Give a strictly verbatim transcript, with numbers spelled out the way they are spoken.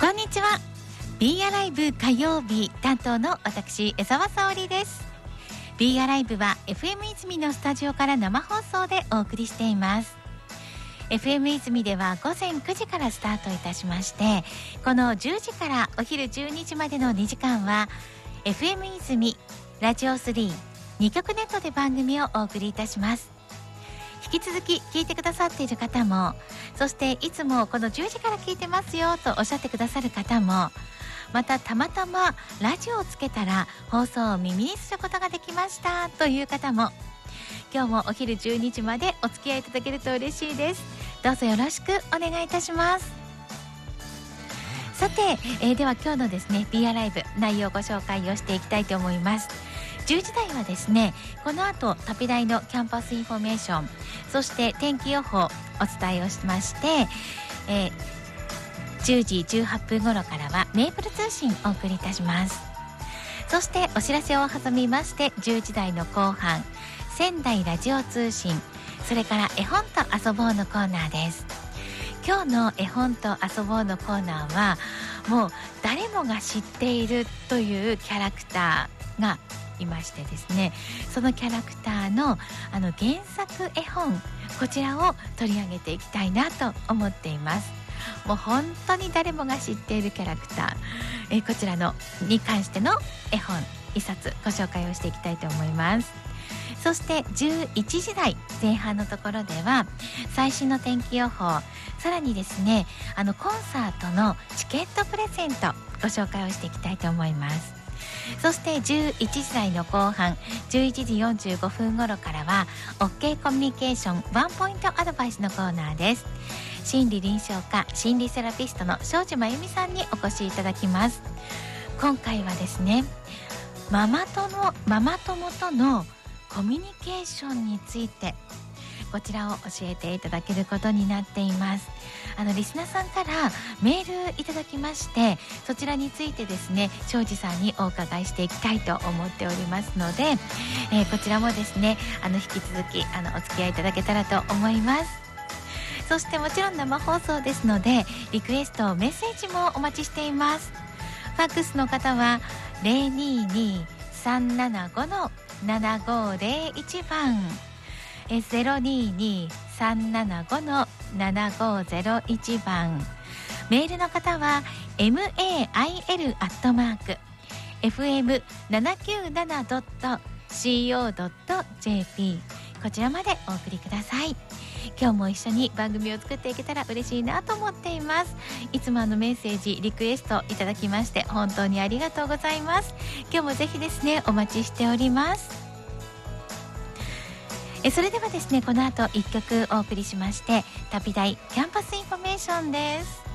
こんにちは。 B アライブ火曜日担当の私江澤沙織です。 B アライブは エフエム 泉のスタジオから生放送でお送りしています。 エフエム 泉では午前くじからスタートいたしまして、このじゅうじからお昼じゅうにじまでのにじかんは エフエム 泉ラジオスリーにきょくネットで番組をお送りいたします。引き続き聞いてくださっている方も、そしていつもこのじゅうじから聞いてますよとおっしゃってくださる方も、またたまたまラジオをつけたら放送を耳にすることができましたという方も、今日もお昼じゅうにじまでお付き合いいただけると嬉しいです。どうぞよろしくお願いいたします。さて、えー、では今日のですね B アライブ内容をご紹介をしていきたいと思います。じゅうじ台はですね、この後旅大のキャンパスインフォメーション、そして天気予報お伝えをしまして、えー、じゅうじじゅうはっぷん頃からはメープル通信お送りいたします。そしてお知らせを挟みまして、じゅうじ台の後半仙台ラジオ通信、それから絵本と遊ぼうのコーナーです。今日の絵本と遊ぼうのコーナーはもう誰もが知っているというキャラクターがいましてですね、そのキャラクターのあの原作絵本、こちらを取り上げていきたいなと思っています。もう本当に誰もが知っているキャラクター、えー、こちらのに関しての絵本一冊ご紹介をしていきたいと思います。そしてじゅういちじ台前半のところでは最新の天気予報、さらにですね、あのコンサートのチケットプレゼントご紹介をしていきたいと思います。そしてじゅういちじ台の後半じゅういちじよんじゅうごふん頃からは OK コミュニケーションワンポイントアドバイスのコーナーです。心理臨床家心理セラピストの庄司真由美さんにお越しいただきます。今回はですね、ママとのママ友とのコミュニケーションについて、こちらを教えていただけることになっています。あのリスナーさんからメールいただきまして、そちらについてですね庄司さんにお伺いしていきたいと思っておりますので、えー、こちらもですねあの引き続きあのお付き合いいただけたらと思います。そしてもちろん生放送ですので、リクエストメッセージもお待ちしています。ファックスの方は ゼロにーにーさんななご のななごゼロいち 番、ゼロにーにーさんななご のななごゼロいち 番、メールの方は メール アットマーク エフエムななきゅうなな ドット シーオー ドット ジェーピー こちらまでお送りください。今日も一緒に番組を作っていけたら嬉しいなと思っています。いつもあのメッセージリクエストいただきまして本当にありがとうございます。今日もぜひですねお待ちしております。えそれではですね、この後いっきょくお送りしまして、旅大キャンパスインフォメーションです。